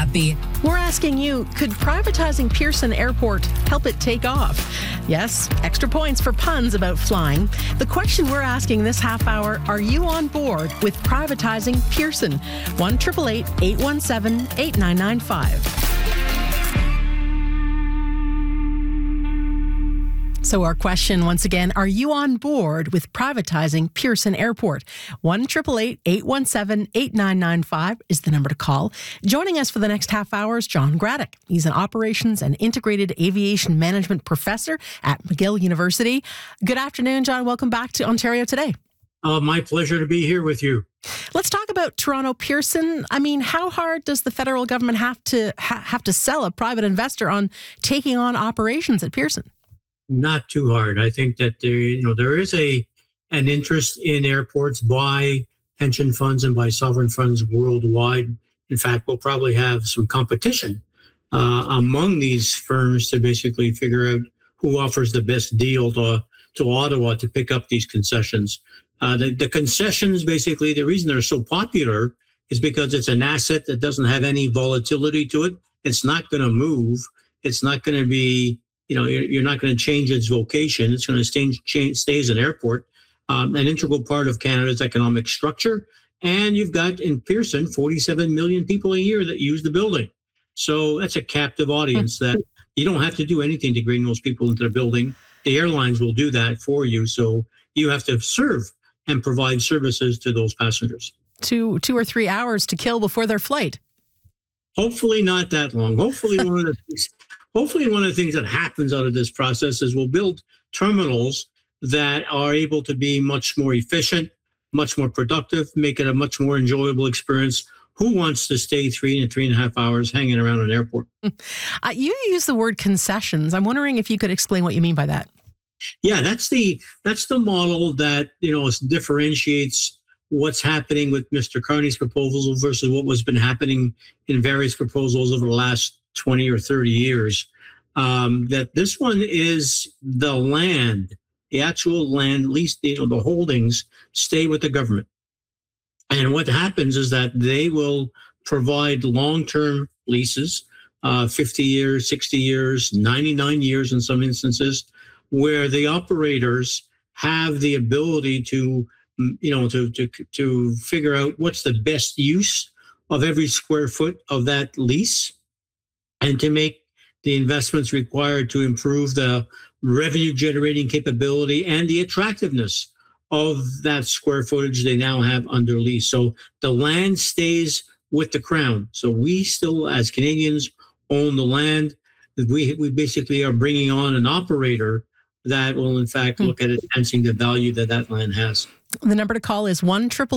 happy. We're asking you, could privatizing Pearson Airport help it take off? Yes, extra points for puns about flying. The question we're asking this half hour, are you on board with privatizing Pearson? 1-888-817-8995. So our question, once again, are you on board with privatizing Pearson Airport? 1-888-817-8995 is the number to call. Joining us for the next half hour is John Graddick. He's an operations and integrated aviation management professor at McGill University. Good afternoon, John. Welcome back to Ontario Today. My pleasure to be here with you. Let's talk about Toronto Pearson. I mean, how hard does the federal government have to sell a private investor on taking on operations at Pearson? Not too hard. I think that there is an interest in airports by pension funds and by sovereign funds worldwide. In fact, we'll probably have some competition among these firms to basically figure out who offers the best deal to Ottawa to pick up these concessions. The concessions, basically, the reason they're so popular is because it's an asset that doesn't have any volatility to it. It's not going to move. It's not going to be you're not going to change its vocation. It's going to stay as an airport, an integral part of Canada's economic structure. And you've got in Pearson 47 million people a year that use the building. So that's a captive audience that you don't have to do anything to bring those people into the building. The airlines will do that for you. So you have to serve and provide services to those passengers. 2 or 3 hours to kill before their flight. Hopefully not that long. Hopefully one of the things that happens out of this process is we'll build terminals that are able to be much more efficient, much more productive, make it a much more enjoyable experience. Who wants to stay 3.5 hours hanging around an airport? You use the word concessions. I'm wondering if you could explain what you mean by that. Yeah, that's the model that differentiates what's happening with Mr. Carney's proposal versus what was been happening in various proposals over the last 20 or 30 years, that this one is the land, the actual land, at least the holdings stay with the government. And what happens is that they will provide long-term leases, 50 years, 60 years, 99 years in some instances, where the operators have the ability to figure out what's the best use of every square foot of that lease, and to make the investments required to improve the revenue generating capability and the attractiveness of that square footage they now have under lease. So the land stays with the Crown. So we still, as Canadians, own the land. We basically are bringing on an operator that will, in fact, look at enhancing the value that land has. The number to call is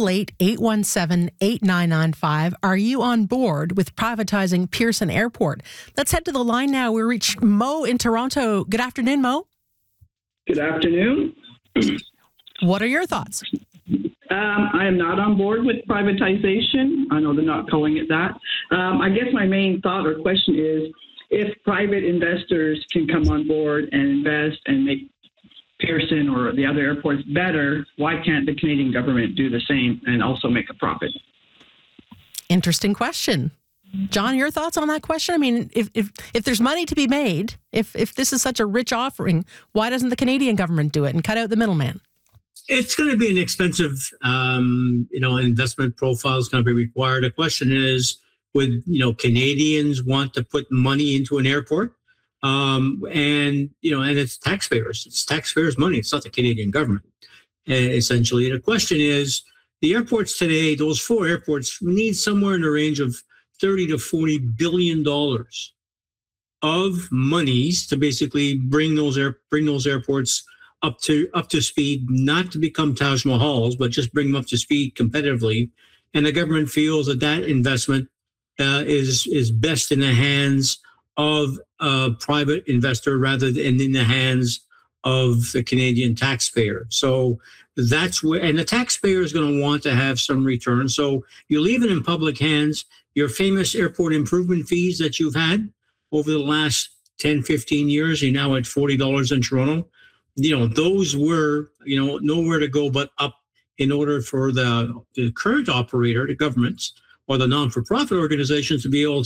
1-888-817-8995. Are you on board with privatizing Pearson Airport? Let's head to the line now. We reach Mo in Toronto. Good afternoon, Mo. Good afternoon. What are your thoughts? I am not on board with privatization. I know they're not calling it that. I guess my main thought or question is, if private investors can come on board and invest and make Pearson or the other airports better, why can't the Canadian government do the same and also make a profit? Interesting question. John, your thoughts on that question? I mean, if there's money to be made, if this is such a rich offering, why doesn't the Canadian government do it and cut out the middleman? It's going to be an expensive, investment profile is going to be required. The question is, would, Canadians want to put money into an airport? And it's taxpayers. It's taxpayers' money. It's not the Canadian government, essentially. The question is, the airports today, those 4 airports, need somewhere in the range of $30 to $40 billion of monies to basically bring those airports up to speed, not to become Taj Mahals, but just bring them up to speed competitively. And the government feels that investment is best in the hands of a private investor rather than in the hands of the Canadian taxpayer. So that's where, and the taxpayer is going to want to have some return. So you leave it in public hands. Your famous airport improvement fees that you've had over the last 10, 15 years, you're now at $40 in Toronto. Those were, nowhere to go but up in order for the current operator, the governments, or the non-for-profit organizations to be able